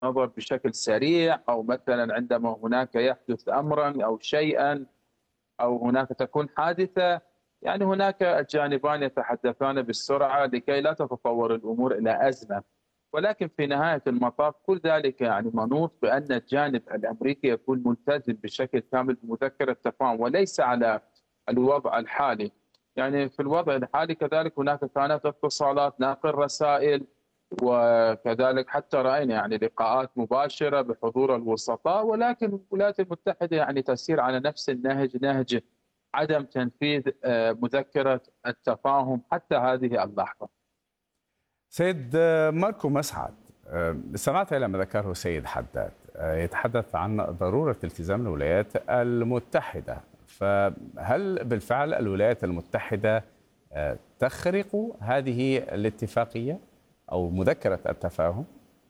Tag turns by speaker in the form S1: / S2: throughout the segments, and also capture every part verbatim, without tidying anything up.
S1: النظر بشكل سريع، أو مثلا عندما هناك يحدث أمرا أو شيئا أو هناك تكون حادثة، يعني هناك الجانبان يتحدثان بالسرعة لكي لا تتطور الأمور إلى أزمة. ولكن في نهاية المطاف كل ذلك يعني منوط بأن الجانب الأمريكي يكون ملتزم بشكل كامل بمذكرة التفاهم وليس على الوضع الحالي. يعني في الوضع الحالي كذلك هناك كانت اتصالات نقل رسائل، وكذلك حتى رأينا يعني لقاءات مباشرة بحضور الوسطاء، ولكن الولايات المتحدة يعني تسير على نفس النهج، نهج عدم تنفيذ آه، مذكرة التفاهم حتى هذه اللحظة.
S2: سيد ماركو مسعد، سمعت إلى ما ذكره السيد حداد يتحدث عن ضرورة التزام الولايات المتحدة، فهل بالفعل الولايات المتحدة تخرق هذه الاتفاقية أو مذكرة التفاهم؟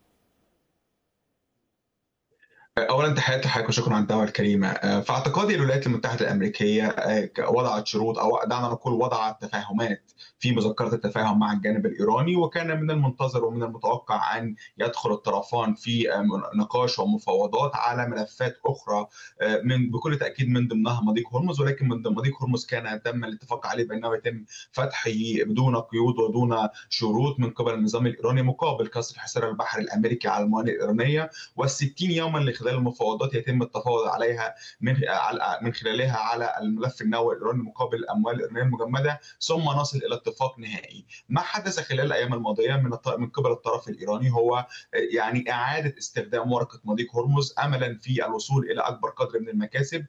S3: اولا تحياتي لحضرتك وشكرا على الدعوه الكريمه. في اعتقادي الولايات المتحده الامريكيه وضعت شروط، او دعنا نقول وضعت تفاهمات في مذكره التفاهم مع الجانب الايراني، وكان من المنتظر ومن المتوقع ان يدخل الطرفان في نقاش ومفاوضات على ملفات اخرى، من بكل تاكيد من ضمنها مضيق هرمز. ولكن من مضيق هرمز كان تم الاتفاق عليه بانه يتم فتحه بدون قيود ودون شروط من قبل النظام الايراني مقابل كسر حصار البحر الامريكي على الموانئ الايرانيه، والستين يوما اللي خلال المفاوضات يتم التفاوض عليها من من خلالها على الملف النووي الايراني مقابل الاموال الايرانيه المجمده، ثم نصل الى اتفاق نهائي. ما حدث خلال الايام الماضيه من من قبل الطرف الايراني هو يعني اعاده استخدام ورقه مضيق هرمز املا في الوصول الى اكبر قدر من المكاسب،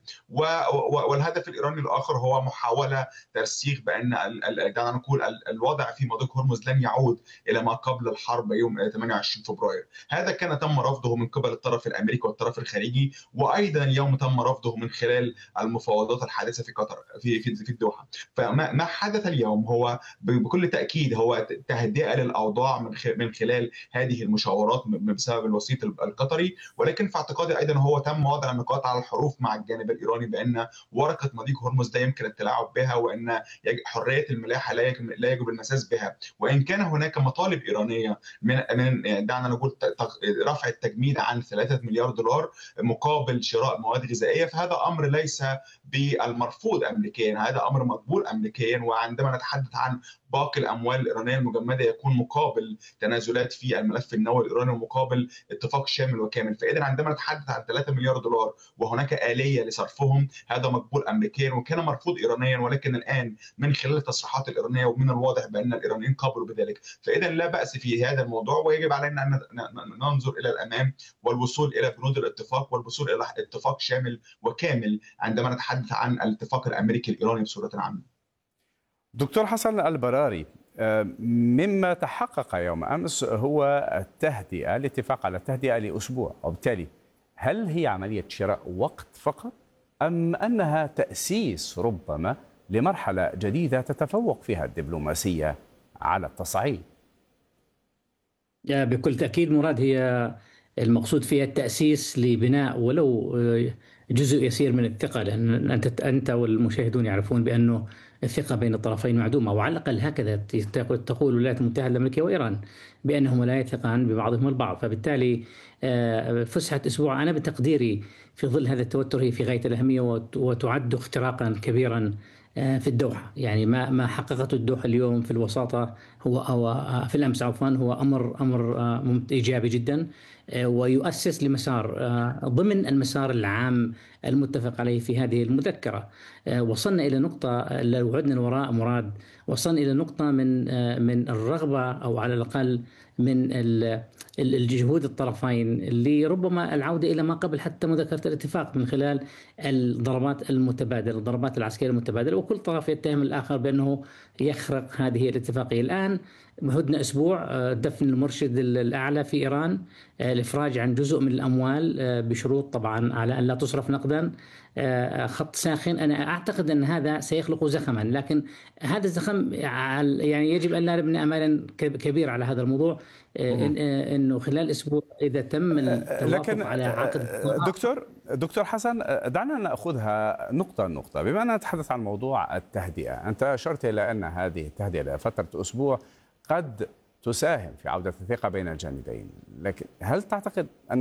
S3: والهدف الايراني الاخر هو محاوله ترسيخ بان دعنا نقول الوضع في مضيق هرمز لن يعود الى ما قبل الحرب يوم ثمانية وعشرين فبراير. هذا كان تم رفضه من قبل الطرف الامريكي والطرف الخليجي، وايضا اليوم تم رفضه من خلال المفاوضات الحادثه في قطر في في في الدوحه. فما ما حدث اليوم هو بكل تاكيد هو تهدئه للاوضاع من من خلال هذه المشاورات بسبب الوسيط القطري. ولكن في اعتقادي ايضا هو تم وضع النقاط على الحروف مع الجانب الايراني بان ورقه مضيق هرمز لا يمكن التلاعب بها، وان حريه الملاحه لا يجب لا يجب المساس بها. وان كان هناك مطالب ايرانيه من من دعنا نقول رفع التجميد عن ثلاثة مليار دولار مقابل شراء مواد غذائيه، فهذا امر ليس بالمرفوض امريكيا، هذا امر مقبول امريكيا. وعندما نتحدث عن باقي الاموال الايرانيه المجمده يكون مقابل تنازلات في الملف النووي الايراني ومقابل اتفاق شامل وكامل. فاذا عندما نتحدث عن ثلاثة مليار دولار وهناك اليه لصرفهم، هذا مقبول امريكيا وكان مرفوض ايرانيا. ولكن الان من خلال التصريحات الايرانيه ومن الواضح بان الايرانيين قبلوا بذلك، فاذا لا باس في هذا الموضوع، ويجب علينا ان ننظر الى الامام والوصول الى بنود الاتفاق والوصول الى اتفاق شامل وكامل عندما نتحدث عن الاتفاق الامريكي الايراني بصوره عامه.
S2: دكتور حسن البراري، مما تحقق يوم امس هو التهدئه، الاتفاق على التهدئه لاسبوع، وبالتالي هل هي عمليه شراء وقت فقط ام انها تاسيس ربما لمرحله جديده تتفوق فيها الدبلوماسيه على التصعيد؟
S4: بكل تاكيد مراد، هي المقصود فيها التاسيس لبناء ولو جزء يسير من الثقه، لان انت انت والمشاهدون يعرفون بانه الثقه بين الطرفين معدومه، وعلى الاقل هكذا تقول الولايات المتحده الامريكيه وايران بانهما لا يثقان ببعضهم البعض. فبالتالي فسحه اسبوع انا بتقديري في ظل هذا التوتر هي في غايه الاهميه، وتعد اختراقا كبيرا في الدوحة. يعني ما ما حققته الدوحة اليوم في الوساطة هو أو في الأمس عفوا هو أمر أمر إيجابي جدا، ويؤسس لمسار ضمن المسار العام المتفق عليه في هذه المذكرة. وصلنا إلى نقطة لو عدنا الوراء مراد، وصلنا إلى نقطة من من الرغبة أو على الأقل من الجهود الطرفين اللي ربما العودة إلى ما قبل حتى مذكرة الاتفاق من خلال الضربات المتبادلة، الضربات العسكرية المتبادلة، وكل طرف يتهم الآخر بأنه يخرق هذه الاتفاقية. الآن هدنة أسبوع، دفن المرشد الأعلى في إيران، الإفراج عن جزء من الأموال بشروط طبعا على أن لا تصرف نقدا، خط ساخن. أنا أعتقد أن هذا سيخلق زخما، لكن هذا الزخم يعني يجب أن لا نبني أمالا كبير على هذا الموضوع. إن إنه خلال أسبوع إذا تم التوافق على عقد.
S2: دكتور دكتور حسن، دعنا نأخذها نقطة نقطة. بما أننا نتحدث عن موضوع التهدئة، أنت أشرت إلى أن هذه التهدئة لفترة أسبوع قد تساهم في عودة الثقة بين الجانبين، لكن هل تعتقد أن